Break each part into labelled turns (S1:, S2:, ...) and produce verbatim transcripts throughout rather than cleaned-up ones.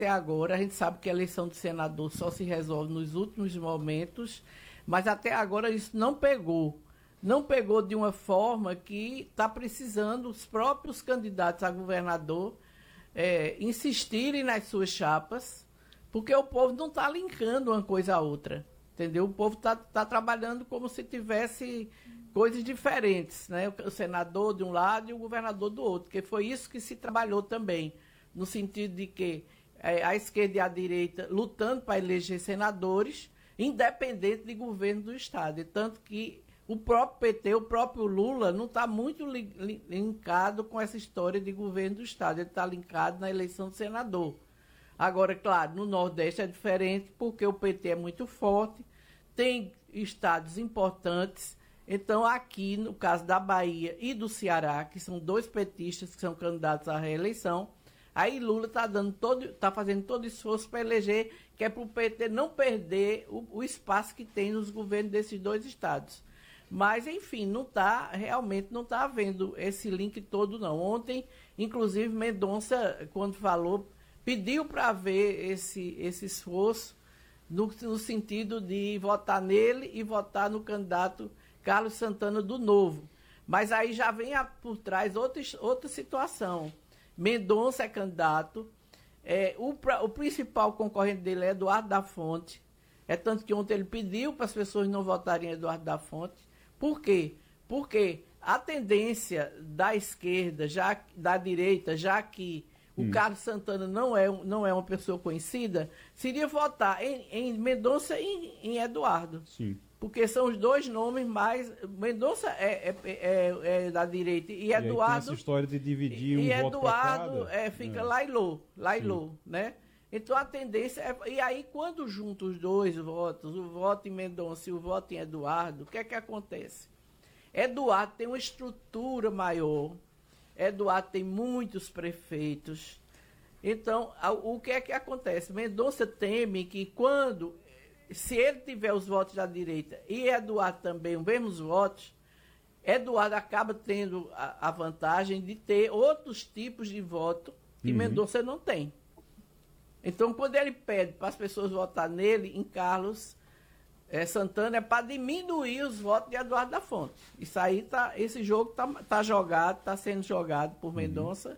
S1: até agora, a gente sabe que a eleição de senador só se resolve nos últimos momentos, mas até agora isso não pegou. Não pegou de uma forma que está precisando os próprios candidatos a governador é, insistirem nas suas chapas, porque o povo não está linkando uma coisa a outra, entendeu? O povo está tá trabalhando como se tivesse coisas diferentes, né? O senador de um lado e o governador do outro, que foi isso que se trabalhou também, no sentido de que é, a esquerda e a direita lutando para eleger senadores, independente de governo do Estado. E tanto que o próprio P T, o próprio Lula, não está muito li, li, linkado com essa história de governo do Estado. Ele está linkado na eleição do senador. Agora, claro, no Nordeste é diferente, porque o P T é muito forte, tem estados importantes. Então, aqui, no caso da Bahia e do Ceará, que são dois petistas que são candidatos à reeleição, aí Lula está dando todo, está fazendo todo esforço para eleger, que é para o P T não perder o, o espaço que tem nos governos desses dois estados. Mas, enfim, não tá, realmente não está havendo esse link todo, não. Ontem, inclusive, Mendonça, quando falou, pediu para ver esse, esse esforço no, no sentido de votar nele e votar no candidato Carlos Santana do Novo. Mas aí já vem a, por trás outra, outra situação. Mendonça é candidato, é, o, o principal concorrente dele é Eduardo da Fonte. É tanto que ontem ele pediu para as pessoas não votarem em Eduardo da Fonte. Por quê? Porque a tendência da esquerda, já, da direita, já que o hum. Carlos Santana não é, não é uma pessoa conhecida, seria votar em, em Mendonça e em, em Eduardo.
S2: Sim.
S1: Porque são os dois nomes mais... Mendonça é, é, é, é da direita e, e Eduardo...
S2: Aí tem essa história de dividir um
S1: e
S2: voto
S1: Eduardo
S2: cada.
S1: É, fica é. lá e lô, lá e lô, né? Então a tendência é... E aí quando juntam os dois votos, o voto em Mendonça e o voto em Eduardo, o que é que acontece? Eduardo tem uma estrutura maior, Eduardo tem muitos prefeitos. Então, o que é que acontece? Mendonça teme que quando... Se ele tiver os votos da direita e Eduardo também os mesmos votos, Eduardo acaba tendo a, a vantagem de ter outros tipos de voto que uhum. Mendonça não tem. Então, quando ele pede para as pessoas votar nele, em Carlos é, Santana, é para diminuir os votos de Eduardo da Fonte. Isso aí tá, esse jogo está tá jogado, está sendo jogado por Mendonça, uhum.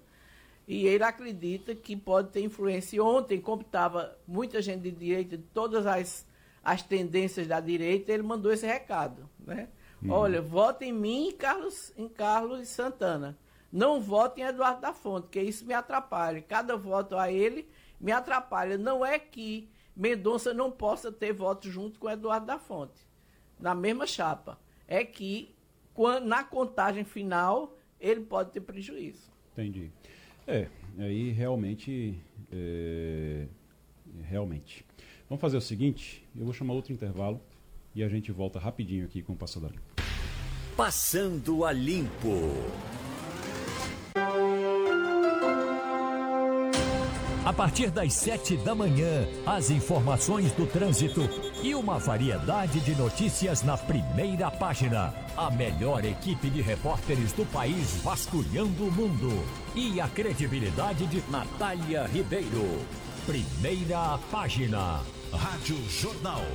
S1: e ele acredita que pode ter influência. E ontem, como estava muita gente de direita, de todas as as tendências da direita, ele mandou esse recado, né? Uhum. Olha, votem em mim e Carlos, em Carlos Santana. Não votem em Eduardo da Fonte, que isso me atrapalha. Cada voto a ele me atrapalha. Não é que Mendonça não possa ter voto junto com Eduardo da Fonte, na mesma chapa. É que, quando, na contagem final, ele pode ter prejuízo.
S2: Entendi. É, aí realmente... É, realmente... Vamos fazer o seguinte, eu vou chamar outro intervalo e a gente volta rapidinho aqui com o Passando a Limpo.
S3: Passando a Limpo. A partir das sete da manhã, as informações do trânsito e uma variedade de notícias na primeira página. A melhor equipe de repórteres do país vasculhando o mundo. E a credibilidade de Natália Ribeiro. Primeira página. Rádio Jornal.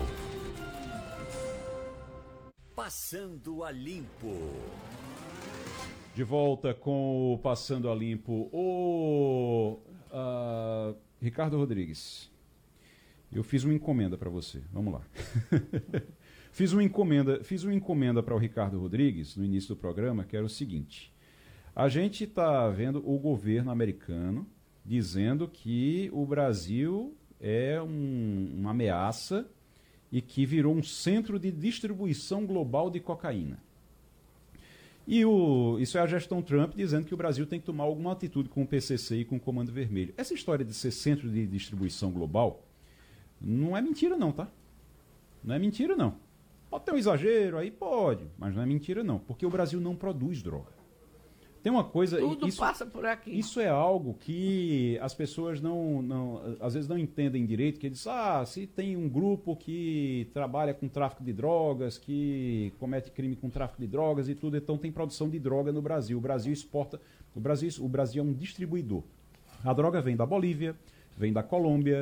S3: Passando a Limpo.
S2: De volta com o Passando a Limpo. O uh, Ricardo Rodrigues, eu fiz uma encomenda para você. Vamos lá. fiz uma encomenda, fiz uma encomenda para o Ricardo Rodrigues no início do programa, que era o seguinte: a gente está vendo o governo americano dizendo que o Brasil é um, uma ameaça e que virou um centro de distribuição global de cocaína. E o, isso é a gestão Trump dizendo que o Brasil tem que tomar alguma atitude com o P C C e com o Comando Vermelho. Essa história de ser centro de distribuição global não é mentira não, tá? Não é mentira não. Pode ter um exagero aí, pode, mas não é mentira não, porque o Brasil não produz droga. Tem uma coisa...
S1: Tudo
S2: isso,
S1: passa por aqui.
S2: Isso é algo que as pessoas não, não, às vezes não entendem direito, que diz, ah, se tem um grupo que trabalha com tráfico de drogas, que comete crime com tráfico de drogas e tudo, então tem produção de droga no Brasil. O Brasil exporta... O Brasil, o Brasil é um distribuidor. A droga vem da Bolívia, vem da Colômbia,